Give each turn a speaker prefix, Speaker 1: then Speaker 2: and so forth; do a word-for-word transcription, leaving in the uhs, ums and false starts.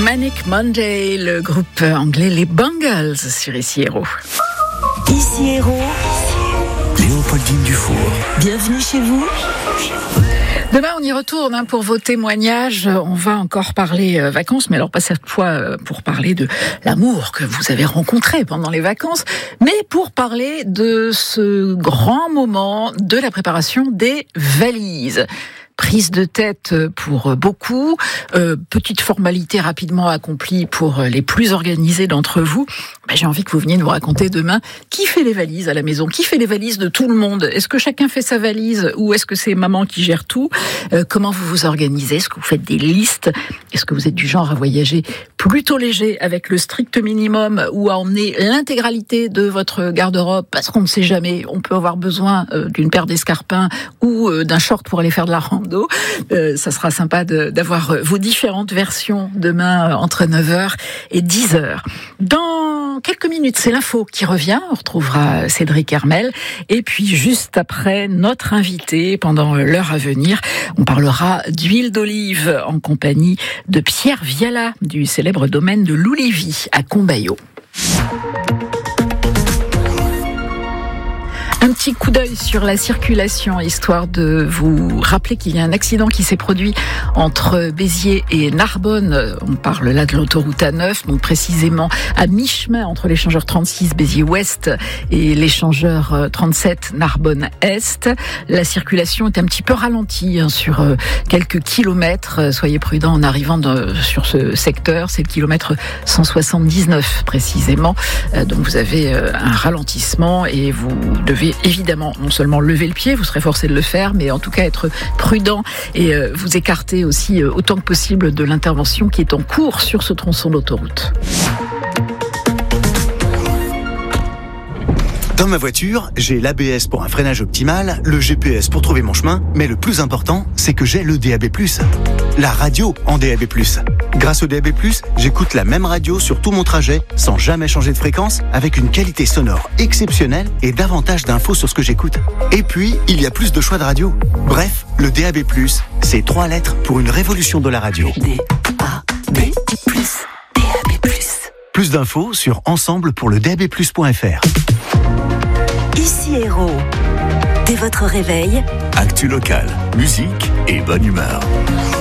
Speaker 1: Manic Monday, le groupe anglais Les Bangles sur Ici Héros.
Speaker 2: Ici Héros,
Speaker 3: Léopoldine Dufour.
Speaker 2: Bienvenue chez vous.
Speaker 1: Demain, on y retourne hein, pour vos témoignages. On va encore parler euh, vacances, mais alors pas cette fois euh, pour parler de l'amour que vous avez rencontré pendant les vacances, mais pour parler de ce grand moment de la préparation des valises. Prise de tête pour beaucoup, euh, petite formalité rapidement accomplie pour les plus organisés d'entre vous. Ben, j'ai envie que vous veniez nous raconter demain qui fait les valises à la maison, qui fait les valises de tout le monde. Est-ce que chacun fait sa valise ou est-ce que c'est maman qui gère tout ? euh, Comment vous vous organisez ? Est-ce que vous faites des listes ? Est-ce que vous êtes du genre à voyager plutôt léger avec le strict minimum ou à emmener l'intégralité de votre garde-robe parce qu'on ne sait jamais, on peut avoir besoin euh, d'une paire d'escarpins ou euh, d'un short pour aller faire de la rando. Euh, ça sera sympa de, d'avoir vos différentes versions demain euh, entre neuf heures et dix heures. Dans quelques minutes, c'est l'info qui revient. On retrouvera Cédric Hermel. Et puis, juste après, notre invité, pendant l'heure à venir, on parlera d'huile d'olive en compagnie de Pierre Viala du célèbre domaine de Loulévy à Combayeau. Un petit coup d'œil sur la circulation, histoire de vous rappeler qu'il y a un accident qui s'est produit entre Béziers et Narbonne. On parle là de l'autoroute A neuf, donc précisément à mi-chemin entre l'échangeur trente-six Béziers-Ouest et l'échangeur trente-sept Narbonne-Est. La circulation est un petit peu ralentie hein, sur quelques kilomètres. Soyez prudents en arrivant de, sur ce secteur. C'est le kilomètre cent soixante-dix-neuf précisément. Donc vous avez un ralentissement et vous devez évidemment non seulement lever le pied, vous serez forcé de le faire, mais en tout cas être prudent et euh, vous écarter aussi euh, autant que possible de l'intervention qui est en cours sur ce tronçon d'autoroute.
Speaker 3: Dans ma voiture, j'ai l'A B S pour un freinage optimal, le G P S pour trouver mon chemin, mais le plus important, c'est que j'ai le D A B plus. La radio en D A B plus. Grâce au D A B plus, j'écoute la même radio sur tout mon trajet, sans jamais changer de fréquence, avec une qualité sonore exceptionnelle et davantage d'infos sur ce que j'écoute. Et puis, il y a plus de choix de radio. Bref, le D A B plus, c'est trois lettres pour une révolution de la radio.
Speaker 2: D A B plus, D A B plus.
Speaker 3: Plus d'infos sur ensemble pour le D A B plus point F R.
Speaker 2: Ici Héros. Dès votre réveil,
Speaker 3: Actu locale, musique et bonne humeur.